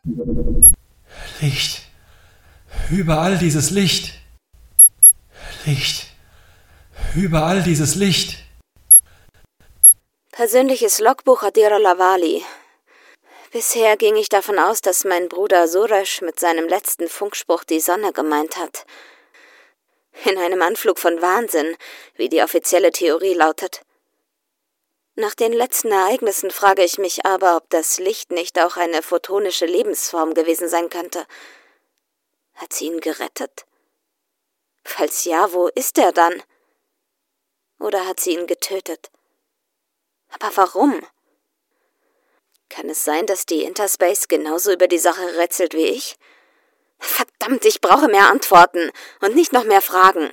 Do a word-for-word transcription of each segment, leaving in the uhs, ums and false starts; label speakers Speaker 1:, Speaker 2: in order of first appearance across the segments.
Speaker 1: Licht. Überall dieses Licht. Licht. Überall dieses Licht.
Speaker 2: Persönliches Logbuch Adira Lavali. Bisher ging ich davon aus, dass mein Bruder Suresh mit seinem letzten Funkspruch die Sonne gemeint hat. In einem Anflug von Wahnsinn, wie die offizielle Theorie lautet. Nach den letzten Ereignissen frage ich mich aber, ob das Licht nicht auch eine photonische Lebensform gewesen sein könnte. Hat sie ihn gerettet? Falls ja, wo ist er dann? Oder hat sie ihn getötet? Aber warum? Kann es sein, dass die Interspace genauso über die Sache rätselt wie ich? Verdammt, ich brauche mehr Antworten und nicht noch mehr Fragen.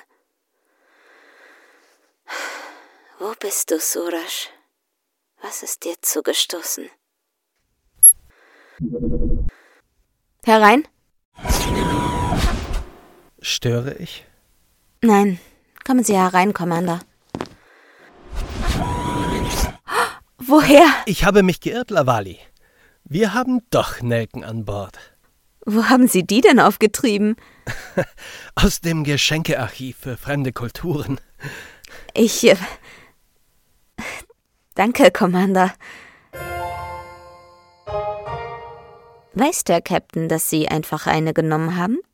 Speaker 2: Wo bist du, Suresh? Was ist dir zugestoßen? Herein?
Speaker 3: Störe ich?
Speaker 2: Nein, kommen Sie herein, Commander. Woher?
Speaker 3: Ich habe mich geirrt, Lavali. Wir haben doch Nelken an Bord.
Speaker 2: Wo haben Sie die denn aufgetrieben?
Speaker 3: Aus dem Geschenkearchiv für fremde Kulturen.
Speaker 2: Ich... Äh, danke, Commander. Weiß der Captain, dass Sie einfach eine genommen haben?